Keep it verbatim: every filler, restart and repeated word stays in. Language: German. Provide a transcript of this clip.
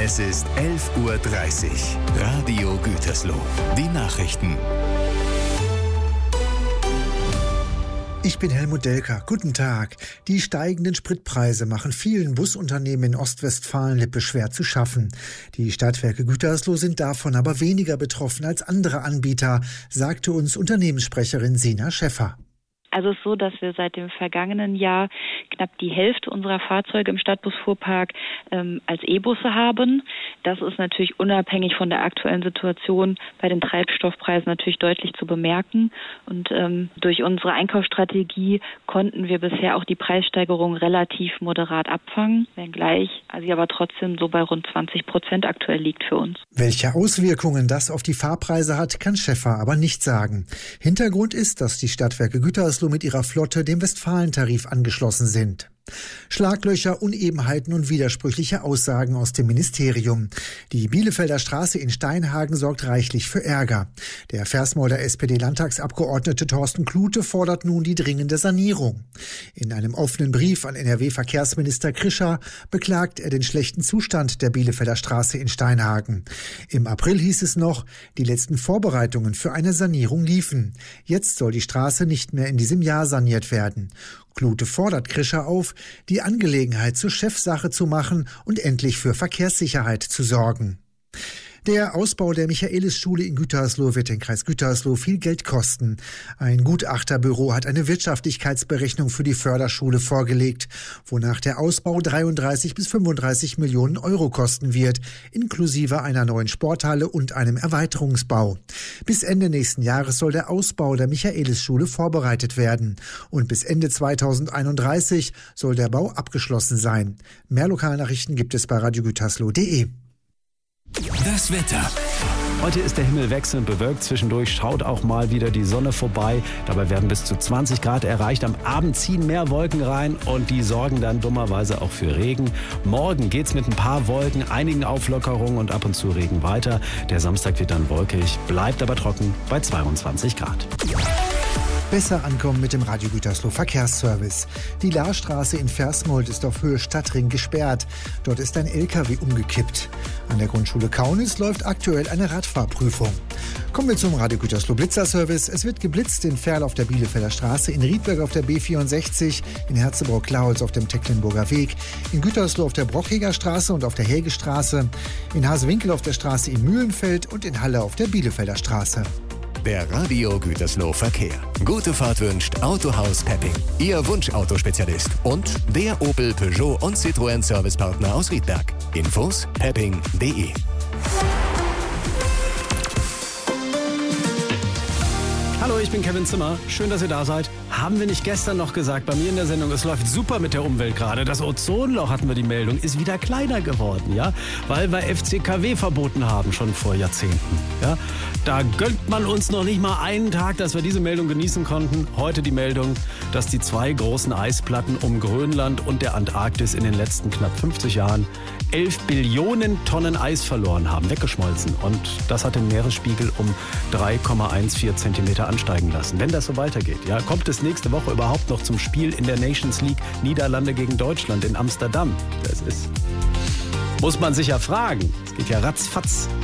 Es ist elf Uhr dreißig. Radio Gütersloh. Die Nachrichten. Ich bin Helmut Delker. Guten Tag. Die steigenden Spritpreise machen vielen Busunternehmen in Ostwestfalen-Lippe schwer zu schaffen. Die Stadtwerke Gütersloh sind davon aber weniger betroffen als andere Anbieter, sagte uns Unternehmenssprecherin Sina Schäffer. Also es ist so, dass wir seit dem vergangenen Jahr knapp die Hälfte unserer Fahrzeuge im Stadtbusfuhrpark ähm, als E-Busse haben. Das ist natürlich unabhängig von der aktuellen Situation bei den Treibstoffpreisen natürlich deutlich zu bemerken. Und ähm, durch unsere Einkaufsstrategie konnten wir bisher auch die Preissteigerung relativ moderat abfangen, wenngleich sie aber trotzdem so bei rund zwanzig Prozent aktuell liegt für uns. Welche Auswirkungen das auf die Fahrpreise hat, kann Schäffer aber nicht sagen. Hintergrund ist, dass die Stadtwerke Gütersloh mit ihrer Flotte dem Westfalentarif angeschlossen sind. Schlaglöcher, Unebenheiten und widersprüchliche Aussagen aus dem Ministerium. Die Bielefelder Straße in Steinhagen sorgt reichlich für Ärger. Der Versmolder S P D-Landtagsabgeordnete Thorsten Klute fordert nun die dringende Sanierung. In einem offenen Brief an N R W-Verkehrsminister Krischer beklagt er den schlechten Zustand der Bielefelder Straße in Steinhagen. Im April hieß es noch, die letzten Vorbereitungen für eine Sanierung liefen. Jetzt soll die Straße nicht mehr in diesem Jahr saniert werden. Klute fordert Krischer auf, die Angelegenheit zur Chefsache zu machen und endlich für Verkehrssicherheit zu sorgen. Der Ausbau der Michaelisschule in Gütersloh wird den Kreis Gütersloh viel Geld kosten. Ein Gutachterbüro hat eine Wirtschaftlichkeitsberechnung für die Förderschule vorgelegt, wonach der Ausbau dreiunddreißig bis fünfunddreißig Millionen Euro kosten wird, inklusive einer neuen Sporthalle und einem Erweiterungsbau. Bis Ende nächsten Jahres soll der Ausbau der Michaelisschule vorbereitet werden. Und bis Ende zweitausendeinunddreißig soll der Bau abgeschlossen sein. Mehr Lokalnachrichten gibt es bei radio gütersloh punkt de. Das Wetter. Heute ist der Himmel wechselnd bewölkt. Zwischendurch schaut auch mal wieder die Sonne vorbei. Dabei werden bis zu zwanzig Grad erreicht. Am Abend ziehen mehr Wolken rein und die sorgen dann dummerweise auch für Regen. Morgen geht's mit ein paar Wolken, einigen Auflockerungen und ab und zu Regen weiter. Der Samstag wird dann wolkig, bleibt aber trocken bei zweiundzwanzig Grad. Besser ankommen mit dem Radio Gütersloh Verkehrsservice. Die Lahrstraße in Versmold ist auf Höhe Stadtring gesperrt. Dort ist ein L K W umgekippt. An der Grundschule Kaunis läuft aktuell eine Radfahrprüfung. Kommen wir zum Radio Gütersloh Blitzerservice. Es wird geblitzt in Ferl auf der Bielefelder Straße, in Riedberg auf der B vierundsechzig, in Herzebrock-Klaholz auf dem Tecklenburger Weg, in Gütersloh auf der Brockheger Straße und auf der Hegestraße, in Hasewinkel auf der Straße in Mühlenfeld und in Halle auf der Bielefelder Straße. Der Radio Gütersloh Verkehr. Gute Fahrt wünscht Autohaus Pepping, Ihr Wunschautospezialist und der Opel, Peugeot und Citroën Servicepartner aus Riedberg. Infos pepping punkt de. Hallo, ich bin Kevin Zimmer. Schön, dass ihr da seid. Haben wir nicht gestern noch gesagt, bei mir in der Sendung, es läuft super mit der Umwelt gerade. Das Ozonloch, hatten wir die Meldung, ist wieder kleiner geworden, ja? Weil wir F C K W verboten haben, schon vor Jahrzehnten, ja? Da gönnt man uns noch nicht mal einen Tag, dass wir diese Meldung genießen konnten. Heute die Meldung, dass die zwei großen Eisplatten um Grönland und der Antarktis in den letzten knapp fünfzig Jahren elf Billionen Tonnen Eis verloren haben, weggeschmolzen. Und das hat den Meeresspiegel um drei Komma vierzehn Zentimeter ansteigen lassen. Wenn das so weitergeht, ja, kommt es nächste Woche überhaupt noch zum Spiel in der Nations League Niederlande gegen Deutschland in Amsterdam? Das ist, muss man sich ja fragen. Es geht ja ratzfatz.